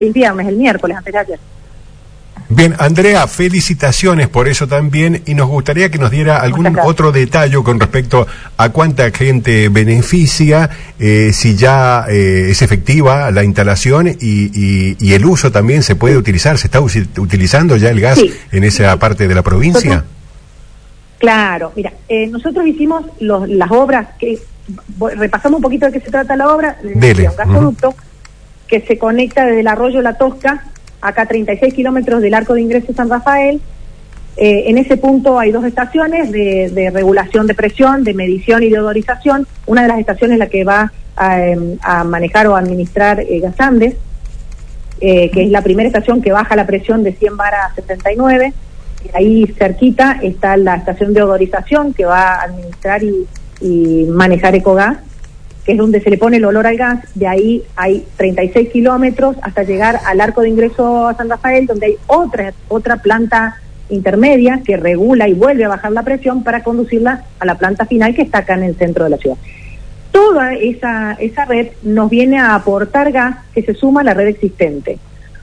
el viernes, el miércoles, antes de ayer. Bien, Andrea, felicitaciones por eso también, y nos gustaría que nos diera algún otro detalle con respecto a cuánta gente beneficia, si ya es efectiva la instalación y el uso también se puede utilizar. ¿Se está utilizando ya el gas en esa parte de la provincia? Claro, mira, nosotros hicimos las obras, que repasamos un poquito de qué se trata la obra. Dele. Un gasoducto que se conecta desde el arroyo La Tosca, acá 36 kilómetros del arco de ingreso de San Rafael. En ese punto hay 2 estaciones de regulación de presión, de medición y de odorización. Una de las estaciones es la que va a manejar o administrar Gas Andes, que es la primera estación que baja la presión de 100 bar a 79. Ahí cerquita está la estación de odorización que va a administrar y manejar Ecogas, que es donde se le pone el olor al gas. De ahí hay 36 kilómetros hasta llegar al arco de ingreso a San Rafael, donde hay otra planta intermedia que regula y vuelve a bajar la presión para conducirla a la planta final que está acá en el centro de la ciudad. Toda esa red nos viene a aportar gas que se suma a la red existente.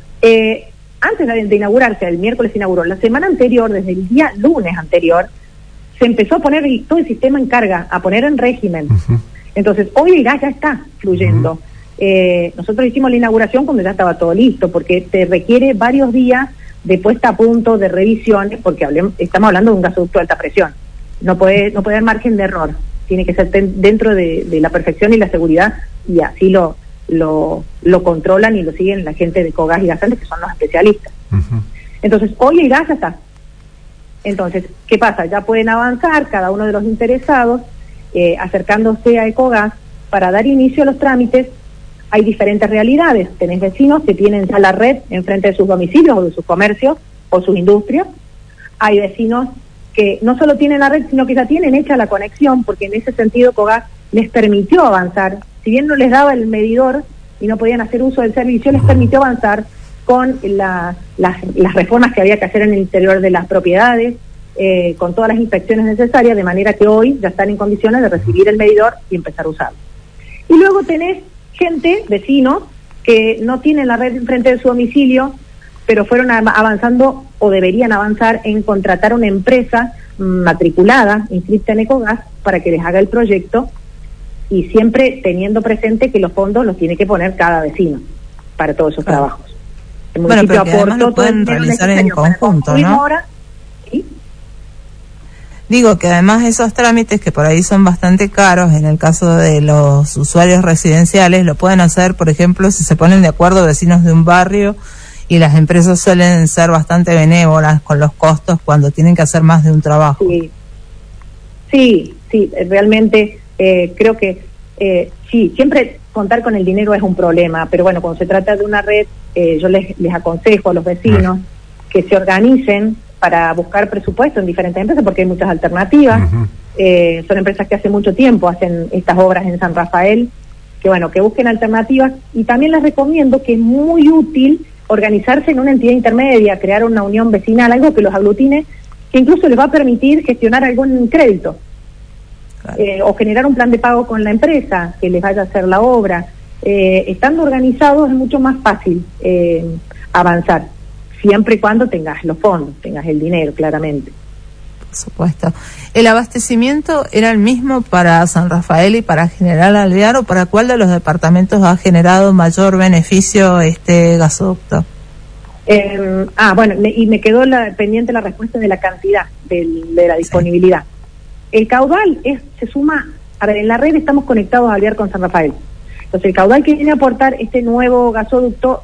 Antes de inaugurarse, el miércoles se inauguró, la semana anterior, desde el día lunes anterior, se empezó a poner todo el sistema en carga, a poner en régimen. Entonces, hoy el gas ya está fluyendo. Nosotros hicimos la inauguración cuando ya estaba todo listo, porque te requiere varios días de puesta a punto, de revisiones, porque estamos hablando de un gasoducto de alta presión. No puede haber margen de error. Tiene que ser dentro de la perfección y la seguridad, y así lo controlan y lo siguen la gente de Ecogas y Gas Andes, que son los especialistas. Entonces, hoy el gas ya está. Entonces, ¿qué pasa? Ya pueden avanzar cada uno de los interesados acercándose a Ecogas para dar inicio a los trámites. Hay diferentes realidades. Tenés vecinos que tienen ya la red enfrente de sus domicilios o de sus comercios o sus industrias. Hay vecinos que no solo tienen la red, sino que ya tienen hecha la conexión, porque en ese sentido Ecogas les permitió avanzar. Si bien no les daba el medidor y no podían hacer uso del servicio, les permitió avanzar con las reformas que había que hacer en el interior de las propiedades, con todas las inspecciones necesarias, de manera que hoy ya están en condiciones de recibir el medidor y empezar a usarlo. Y luego tenés gente, vecinos, que no tienen la red enfrente de su domicilio, pero fueron avanzando o deberían avanzar en contratar una empresa matriculada, inscrita en Ecogas, para que les haga el proyecto, y siempre teniendo presente que los fondos los tiene que poner cada vecino para todos esos trabajos. El municipio aportó, lo pueden realizar en conjunto, ¿no? Ahora, ¿sí? Digo que además esos trámites, que por ahí son bastante caros, en el caso de los usuarios residenciales, lo pueden hacer, por ejemplo, si se ponen de acuerdo vecinos de un barrio, y las empresas suelen ser bastante benévolas con los costos cuando tienen que hacer más de un trabajo. Sí, realmente creo que sí, siempre contar con el dinero es un problema, pero bueno, cuando se trata de una red, yo les aconsejo a los vecinos que se organicen para buscar presupuesto en diferentes empresas, porque hay muchas alternativas. Son empresas que hace mucho tiempo hacen estas obras en San Rafael, que bueno, que busquen alternativas. Y también les recomiendo que es muy útil organizarse en una entidad intermedia, crear una unión vecinal, algo que los aglutine, que incluso les va a permitir gestionar algún crédito, o generar un plan de pago con la empresa que les vaya a hacer la obra. Estando organizados es mucho más fácil avanzar, siempre y cuando tengas los fondos, tengas el dinero, claramente. Por supuesto. ¿El abastecimiento era el mismo para San Rafael y para General Alvear, o para cuál de los departamentos ha generado mayor beneficio este gasoducto? Bueno, me quedó pendiente la respuesta de la cantidad, de la disponibilidad. El caudal se suma, a ver, en la red estamos conectados a Alvear con San Rafael. Entonces el caudal que viene a aportar este nuevo gasoducto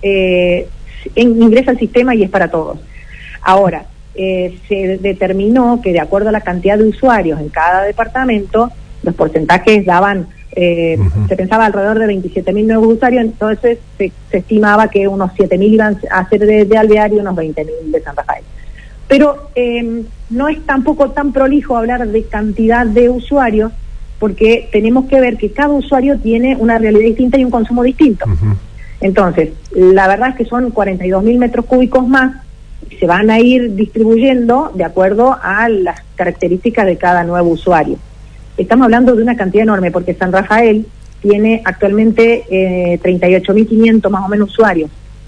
ingresa al sistema y es para todos. Ahora, se determinó que de acuerdo a la cantidad de usuarios en cada departamento, los porcentajes daban, se pensaba alrededor de 27.000 nuevos usuarios, entonces se estimaba que unos 7.000 iban a ser de Alvear y unos 20.000 de San Rafael. Pero no es tampoco tan prolijo hablar de cantidad de usuarios, porque tenemos que ver que cada usuario tiene una realidad distinta y un consumo distinto. Entonces, la verdad es que son 42.000 metros cúbicos más, y se van a ir distribuyendo de acuerdo a las características de cada nuevo usuario. Estamos hablando de una cantidad enorme, porque San Rafael tiene actualmente 38.500 más o menos usuarios.